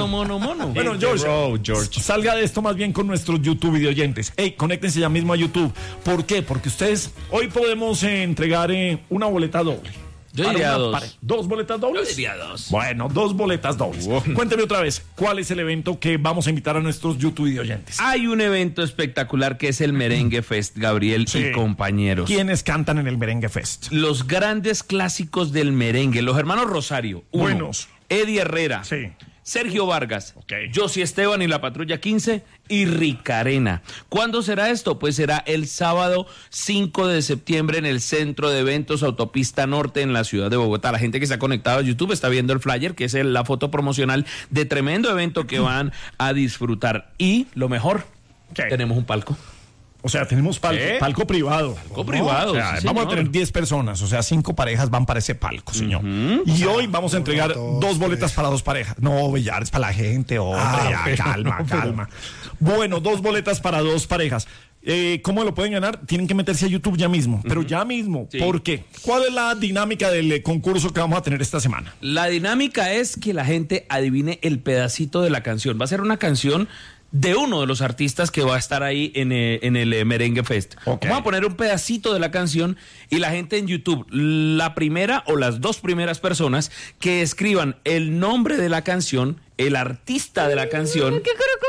mono. Bueno, George, salga de esto más bien con nuestros YouTube videoyentes. Hey, conéctense ya mismo a YouTube. ¿Por qué? Porque ustedes hoy podemos entregar una boleta doble. Yo diría dos. ¿Dos boletas dobles? Yo diría dos. Bueno, 2 boletas dobles. Wow. Cuénteme otra vez, ¿cuál es el evento que vamos a invitar a nuestros YouTube videoyentes? Hay un evento espectacular que es el Merengue Fest, Gabriel y compañeros. ¿Quiénes cantan en el Merengue Fest? Los grandes clásicos del merengue. Los hermanos Rosario. Buenos. Eddie Herrera. Sí. Sergio Vargas, Okay. Josie Esteban y la Patrulla 15 y Ricarena. ¿Cuándo será esto? Pues será el sábado 5 de septiembre en el Centro de Eventos Autopista Norte en la ciudad de Bogotá. La gente que se ha conectado a YouTube está viendo el flyer, que es la foto promocional de tremendo evento que van a disfrutar. Y lo mejor, tenemos un palco. O sea, tenemos palco privado. Palco privado. O sea, sí, vamos señor. a tener 10 personas, o sea, 5 parejas van para ese palco, señor. Y hoy vamos a entregar 2 boletas para 2 parejas. No, Villar, es para la gente, hombre, calma. Bueno, 2 boletas para 2 parejas. ¿Cómo lo pueden ganar? Tienen que meterse a YouTube ya mismo, pero ya mismo. Sí. ¿Por qué? ¿Cuál es la dinámica del concurso que vamos a tener esta semana? La dinámica es que la gente adivine el pedacito de la canción. Va a ser una canción de uno de los artistas que va a estar ahí en el Merengue Fest. Okay. Vamos a poner un pedacito de la canción y la gente en YouTube, la primera o las 2 primeras personas que escriban el nombre de la canción, el artista de la canción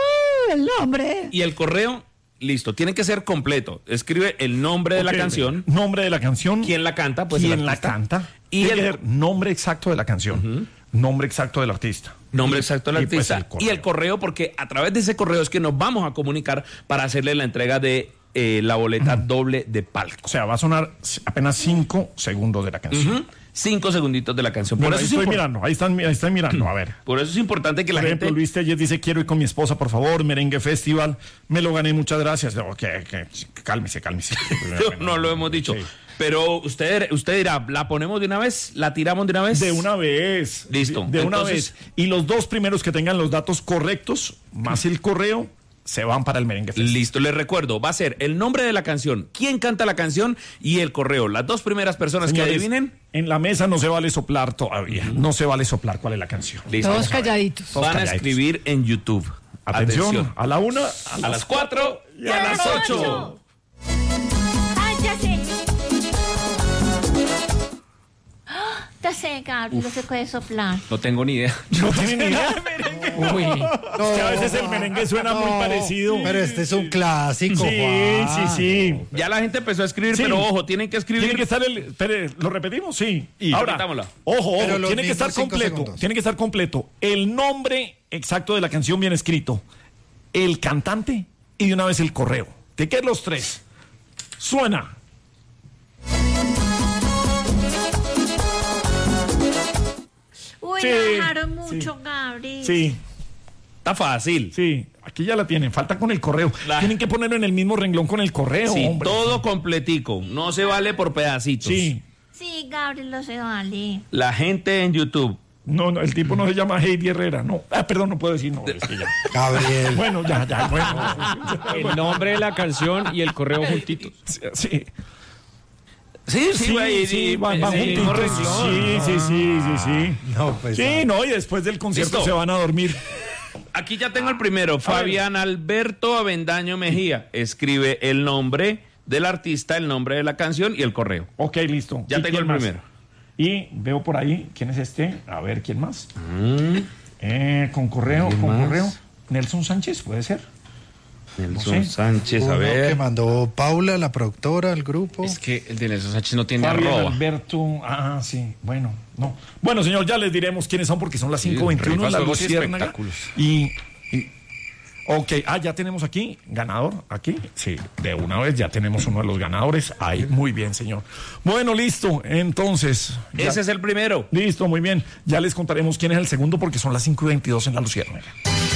el nombre. y el correo, listo, tiene que ser completo. Escribe el nombre de la canción, Nombre de la canción. quién la canta, pues ¿Quién el la artista. canta? Y Tiene que el ser nombre exacto de la canción. Nombre exacto del artista. nombre exacto del Y, pues, artista el y el correo, porque a través de ese correo es que nos vamos a comunicar para hacerle la entrega de la boleta doble de palco. O sea, va a sonar apenas 5 segundos de la canción. 5 segunditos de la canción. Bueno, Por ahí eso, estoy mirando, ahí están mirando, a ver. por eso es importante que Por la ejemplo, gente... Luis Telles dice, quiero ir con mi esposa, por favor, Merengue Festival, me lo gané, muchas gracias. Cálmese. no lo hemos dicho. Sí. Pero usted dirá, ¿la ponemos de una vez? ¿La tiramos de una vez? De una vez. Listo. De una Entonces- vez. Y los 2 primeros que tengan los datos correctos, más el correo, se van para el Merengue Festival. Listo, les recuerdo, va a ser el nombre de la canción, quién canta la canción y el correo. Las 2 primeras personas Señores, que adivinen, en la mesa no se vale soplar todavía. No se vale soplar cuál es la canción. listo. Todos calladitos. Todos Van a calladitos. escribir en YouTube. Atención, a la 1, A las 4 y a las 8. ¡Ay, ya sé! Ya sé, Gabriel, no se puede soplar. No tengo ni idea. No tienen ni idea. Uy. Es que a veces el merengue suena muy parecido. Pero este es un clásico, Sí, Juan. sí. Ya la gente empezó a escribir, Sí. pero ojo, tienen que escribir. Tiene que estar espere, ¿lo repetimos? Sí. Y ahora, repetámosla. ojo, Pero los tiene que estar mismos 5 completo. segundos. Tiene que estar completo. El nombre exacto de la canción bien escrito, el cantante y de una vez el correo. ¿De qué los 3? Suena. Uy, Sí, la dejaron sí. mucho, Gabriel. Sí, Está fácil. sí. Aquí ya la tienen. Falta con el correo. La- Tienen que ponerlo en el mismo renglón con el correo, Sí, hombre. todo completico. No se vale por pedacitos. Sí. Sí, Gabriel, no se vale. La gente en YouTube. No, el tipo no se llama Heidi Herrera. No. Perdón, no puedo decir no. Es que ya. Gabriel. Bueno, ya, bueno. El nombre de la canción y el correo juntitos. Sí. Sí, güey, sí, van juntitos. Sí. No, pues. Sí, no, y después del concierto Listo. se van a dormir. Aquí ya tengo el primero. Fabián Alberto Avendaño Mejía. Escribe el nombre del artista, el nombre de la canción y el correo. Ok, listo. Ya ¿Y tengo quién el más? primero. Y veo por ahí, ¿quién es este? A ver, ¿quién más? Con correo, ¿Quién con más? correo. Nelson Sánchez, ¿puede ser? Nelson sé. Sánchez, a Uno que ver. mandó Paula, la productora, al grupo. Es que el de Nelson Sánchez no tiene Fabián arroba. Alberto. Sí, bueno, no. Bueno, señor, ya les diremos quiénes son porque son las 5:21 en la rifas, juegos y Luciérnaga. espectáculos. Ok, ya tenemos aquí, ganador, aquí. Sí, de una vez ya tenemos uno de los ganadores. Ahí, muy bien, señor. Bueno, listo, entonces. ya- Ese es el primero. Listo, muy bien. Ya les contaremos quién es el segundo porque son las 5:22 en la Luciérnaga.